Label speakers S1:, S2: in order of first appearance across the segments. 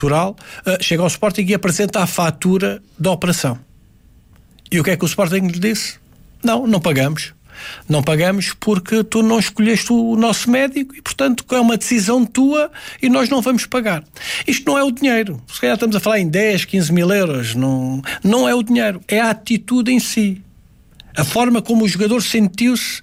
S1: chega ao Sporting e apresenta a fatura da operação. E o que é que o Sporting lhe disse? Não pagamos. Não pagamos porque tu não escolheste o nosso médico e, portanto, é uma decisão tua e nós não vamos pagar. Isto não é o dinheiro. Se calhar estamos a falar em 10, 15 mil euros. Não é o dinheiro. É a atitude em si. A forma como o jogador sentiu-se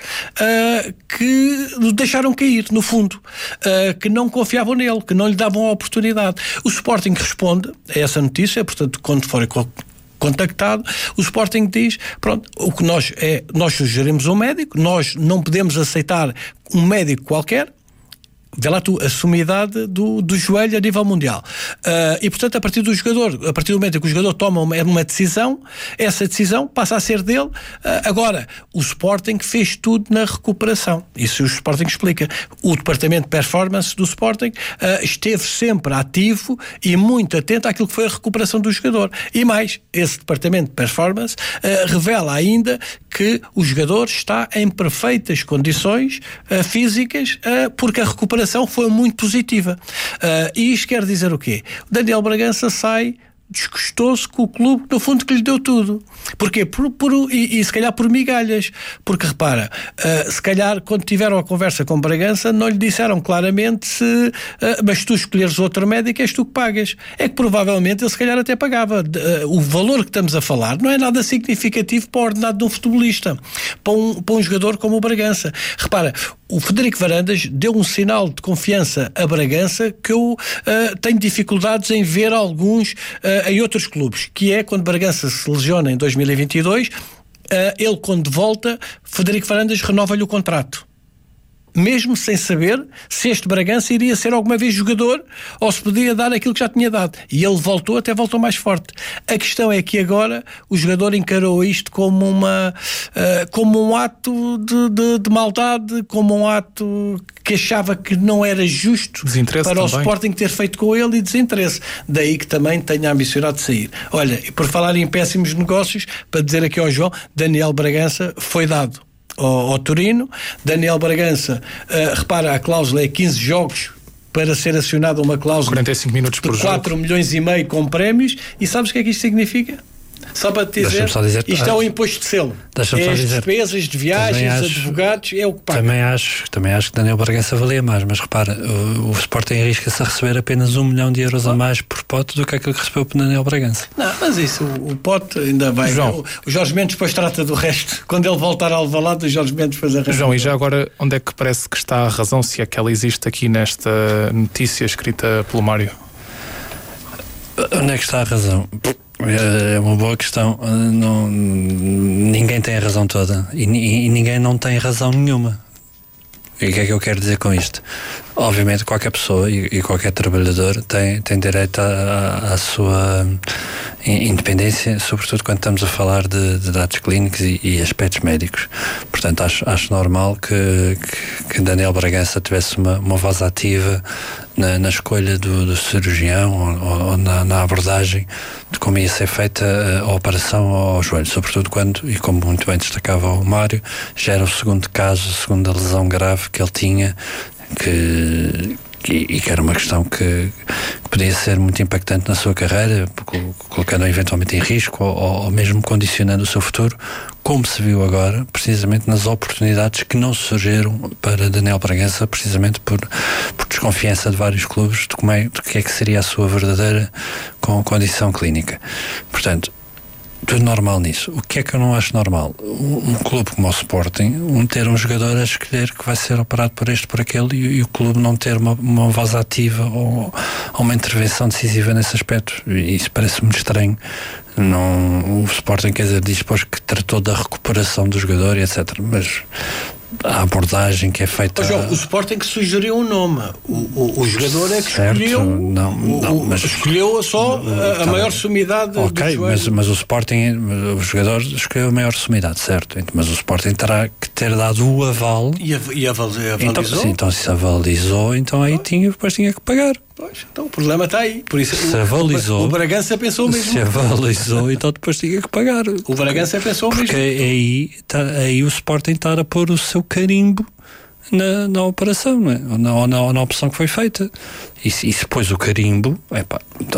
S1: que o deixaram cair, no fundo. Que não confiavam nele, que não lhe davam a oportunidade. O Sporting responde a essa notícia, portanto, quando for contactado, o Sporting diz, pronto, o que nós sugerimos um médico, nós não podemos aceitar um médico qualquer, vê lá tu, a sumidade do joelho a nível mundial. E, portanto, a partir do momento que o jogador toma uma decisão, essa decisão passa a ser dele. Agora, o Sporting fez tudo na recuperação. Isso o Sporting explica. O departamento de performance do Sporting esteve sempre ativo e muito atento àquilo que foi a recuperação do jogador. E mais, esse departamento de performance revela ainda que o jogador está em perfeitas condições físicas, porque a recuperação foi muito positiva. E isto quer dizer o quê? O Daniel Bragança sai desgostoso com o clube, no fundo, que lhe deu tudo. Porquê? E se calhar por migalhas. Porque, repara, se calhar quando tiveram a conversa com Bragança não lhe disseram claramente mas tu escolheres outro médico és tu que pagas. É que provavelmente ele se calhar até pagava. O valor que estamos a falar não é nada significativo para o ordenado de um futebolista, para um jogador como o Bragança. Repara, o Frederico Varandas deu um sinal de confiança a Bragança que eu tenho dificuldades em ver alguns em outros clubes, que é quando Bragança se lesiona em 2022, ele quando volta, Frederico Varandas renova-lhe o contrato. Mesmo sem saber se este Bragança iria ser alguma vez jogador ou se podia dar aquilo que já tinha dado. E ele voltou mais forte. A questão é que agora o jogador encarou isto como um ato de maldade, como um ato que achava que não era justo para também o Sporting ter feito com ele, e desinteresse. Daí que também tenha ambicionado de sair. Olha, e por falar em péssimos negócios, para dizer aqui ao João, Daniel Bragança foi dado ao Torino. Daniel Bragança, repara, a cláusula é 15 jogos para ser acionada uma cláusula
S2: 45 minutos por
S1: de 4 milhões e meio com prémios. E sabes o que é que isto significa? Só para te dizer, isto é o imposto de selo. É as despesas de viagens, advogados, é o que paga.
S3: Também acho que Daniel Bragança valia mais, mas repara, o Sporting arrisca-se a receber apenas 1 milhão de euros a mais por pote do que aquilo que recebeu por Daniel Bragança.
S1: Não, mas isso, o pote ainda vai. O Jorge Mendes depois trata do resto. Quando ele voltar a Alvalade, o Jorge Mendes depois arranja.
S2: João, e já agora, onde é que parece que está a razão, se é que ela existe aqui nesta notícia escrita pelo Mário?
S3: Onde é que está a razão? É uma boa questão. Ninguém tem a razão toda e ninguém não tem razão nenhuma. E o que é que eu quero dizer com isto? Obviamente qualquer pessoa e qualquer trabalhador tem direito à sua independência, sobretudo quando estamos a falar de dados clínicos e aspectos médicos. Portanto, acho normal que Daniel Bragança tivesse uma voz ativa na escolha do cirurgião ou na abordagem de como ia ser feita a operação ao joelho, sobretudo quando, e como muito bem destacava o Mário, já era o segundo caso, a segunda lesão grave que ele tinha, e que era uma questão que podia ser muito impactante na sua carreira, colocando eventualmente em risco ou mesmo condicionando o seu futuro, como se viu agora, precisamente nas oportunidades que não surgiram para Daniel Bragança, precisamente por desconfiança de vários clubes do que é que seria a sua verdadeira condição clínica. Portanto, tudo normal nisso. O que é que eu não acho normal? Um clube como o Sporting, ter um jogador a escolher que vai ser operado por este, por aquele, e o clube não ter uma voz ativa ou uma intervenção decisiva nesse aspecto. Isso parece muito estranho. O Sporting, quer dizer, diz depois que tratou da recuperação do jogador e etc. Mas a abordagem que é feita...
S1: O Sporting que sugeriu um nome. O jogador é que escolheu. Mas escolheu só a maior sumidade do joelho.
S3: Mas o Sporting, o jogador escolheu a maior sumidade, certo? Mas o Sporting terá que ter dado o aval.
S1: E avalizou?
S3: Então se avalizou, então aí depois tinha que pagar.
S1: Pois, então o problema está aí. Por isso
S3: se avalizou,
S1: o Bragança pensou mesmo.
S3: Se avalizou, então depois tinha que pagar.
S1: O Bragança pensou
S3: porque
S1: mesmo.
S3: Porque aí o Sporting está a pôr o seu carimbo na operação, não é? Ou na opção que foi feita. E se pôs o carimbo,